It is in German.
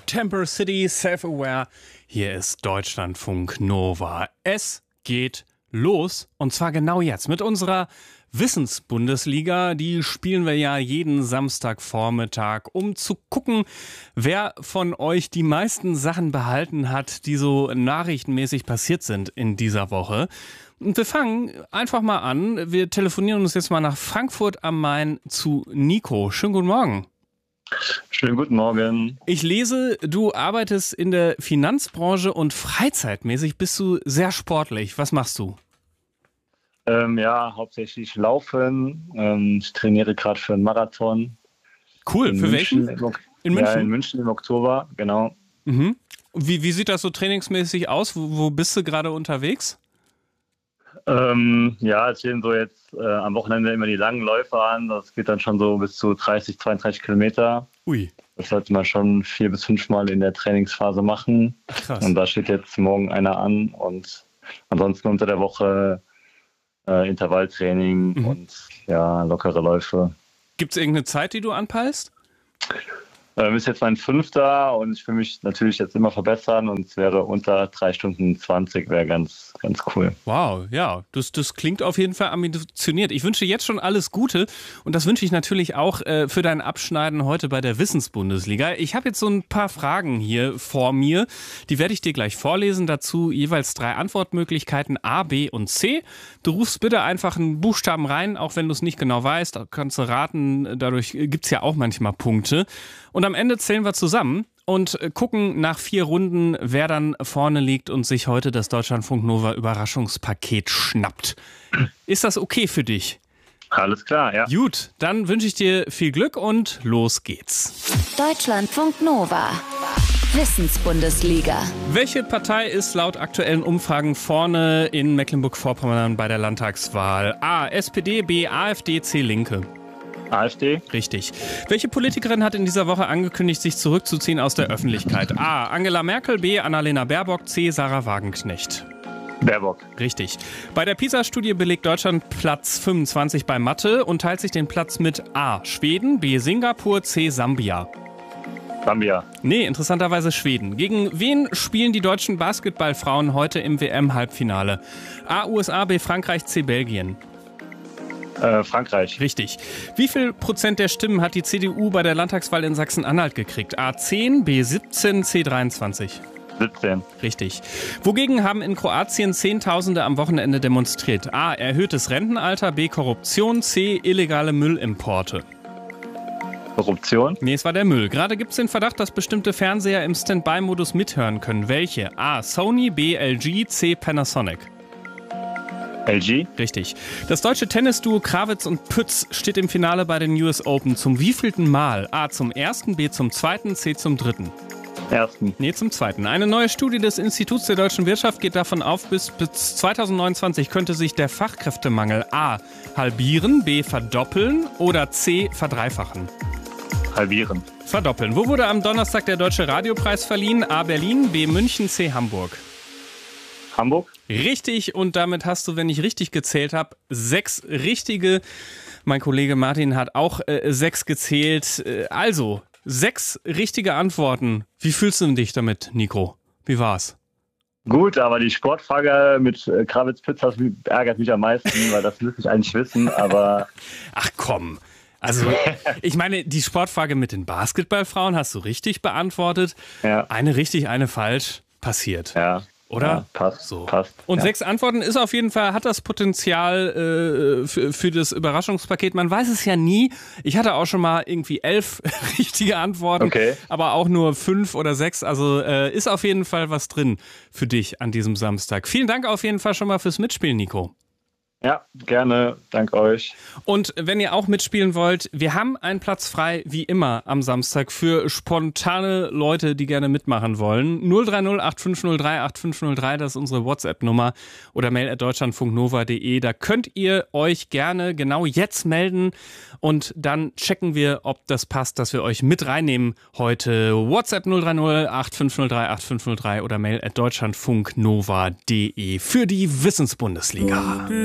Temper City, Self-Aware. Hier ist Deutschlandfunk Nova. Es geht los und zwar genau jetzt mit unserer Wissensbundesliga. Die spielen wir ja jeden Samstagvormittag, um zu gucken, wer von euch die meisten Sachen behalten hat, die so nachrichtenmäßig passiert sind in dieser Woche. Und wir fangen einfach mal an. Wir telefonieren uns jetzt mal nach Frankfurt am Main zu Nico. Schönen guten Morgen. Schönen guten Morgen. Ich lese, du arbeitest in der Finanzbranche und freizeitmäßig bist du sehr sportlich. Was machst du? Hauptsächlich Laufen. Ich trainiere gerade für einen Marathon. Cool, für welchen? In München? Ja, in München im Oktober, genau. Mhm. Wie sieht das so trainingsmäßig aus? Wo bist du gerade unterwegs? Es stehen so jetzt am Wochenende immer die langen Läufe an. Das geht dann schon so bis zu 30, 32 Kilometer. Ui. Das sollte man schon 4 bis 5 Mal in der Trainingsphase machen. Krass. Und da steht jetzt morgen einer an. Und ansonsten unter der Woche Intervalltraining und lockere Läufe. Gibt es irgendeine Zeit, die du anpeilst? Ist jetzt mein 5. und ich will mich natürlich jetzt immer verbessern und es wäre unter 3 Stunden 20, wäre ganz cool. Wow, ja, das klingt auf jeden Fall ambitioniert. Ich wünsche jetzt schon alles Gute und das wünsche ich natürlich auch für dein Abschneiden heute bei der Wissensbundesliga. Ich habe jetzt so ein paar Fragen hier vor mir, die werde ich dir gleich vorlesen. Dazu jeweils 3 Antwortmöglichkeiten A, B und C. Du rufst bitte einfach einen Buchstaben rein, auch wenn du es nicht genau weißt. Da kannst du raten, dadurch gibt es ja auch manchmal Punkte. Und am Ende zählen wir zusammen und gucken nach 4 Runden, wer dann vorne liegt und sich heute das Deutschlandfunk Nova Überraschungspaket schnappt. Ist das okay für dich? Alles klar, ja. Gut, dann wünsche ich dir viel Glück und los geht's. Deutschlandfunk Nova. Wissensbundesliga. Welche Partei ist laut aktuellen Umfragen vorne in Mecklenburg-Vorpommern bei der Landtagswahl? A. SPD, B. AfD, C. Linke. AfD? Richtig. Welche Politikerin hat in dieser Woche angekündigt, sich zurückzuziehen aus der Öffentlichkeit? A. Angela Merkel, B. Annalena Baerbock, C. Sarah Wagenknecht. Baerbock. Richtig. Bei der PISA-Studie belegt Deutschland Platz 25 bei Mathe und teilt sich den Platz mit A. Schweden, B. Singapur, C. Sambia. Sambia. Nee, interessanterweise Schweden. Gegen wen spielen die deutschen Basketballfrauen heute im WM-Halbfinale? A. USA, B. Frankreich, C. Belgien. Frankreich. Richtig. Wie viel Prozent der Stimmen hat die CDU bei der Landtagswahl in Sachsen-Anhalt gekriegt? A 10, B 17, C 23. 17. Richtig. Wogegen haben in Kroatien Zehntausende am Wochenende demonstriert? A. Erhöhtes Rentenalter, B. Korruption, C. Illegale Müllimporte. Korruption? Nee, es war der Müll. Gerade gibt es den Verdacht, dass bestimmte Fernseher im Standby-Modus mithören können. Welche? A. Sony, B. LG, C. Panasonic. LG? Richtig. Das deutsche Tennisduo Krawitz und Pütz steht im Finale bei den US Open. Zum wievielten Mal? A. zum 1., B. zum 2., C. zum 3. 1. Nee, zum 2. Eine neue Studie des Instituts der deutschen Wirtschaft geht davon auf, bis 2029 könnte sich der Fachkräftemangel A. halbieren, B. verdoppeln oder C. verdreifachen. Halbieren. Verdoppeln. Wo wurde am Donnerstag der Deutsche Radiopreis verliehen? A. Berlin, B. München, C. Hamburg. Hamburg? Richtig, und damit hast du, wenn ich richtig gezählt habe, 6 richtige. Mein Kollege Martin hat auch 6 gezählt. Also, 6 richtige Antworten. Wie fühlst du dich damit, Nico? Wie war's? Gut, aber die Sportfrage mit Krawitz-Pütz ärgert mich am meisten, weil das müsste ich eigentlich wissen, aber... Ach komm. Also, ich meine, die Sportfrage mit den Basketballfrauen hast du richtig beantwortet. Ja. Eine richtig, eine falsch. Passiert. Ja. Oder? Ja, passt. So. Passt. Und ja. 6 Antworten ist auf jeden Fall, hat das Potenzial für das Überraschungspaket. Man weiß es ja nie. Ich hatte auch schon mal irgendwie 11 richtige Antworten, okay. Aber auch nur 5 oder 6. Also ist auf jeden Fall was drin für dich an diesem Samstag. Vielen Dank auf jeden Fall schon mal fürs Mitspielen, Nico. Ja, gerne. Danke euch. Und wenn ihr auch mitspielen wollt, wir haben einen Platz frei, wie immer, am Samstag für spontane Leute, die gerne mitmachen wollen. 030 8503 8503, das ist unsere WhatsApp-Nummer oder mail@deutschlandfunknova.de. Da könnt ihr euch gerne genau jetzt melden und dann checken wir, ob das passt, dass wir euch mit reinnehmen heute. WhatsApp 030 8503 8503 oder mail@deutschlandfunknova.de für die Wissensbundesliga.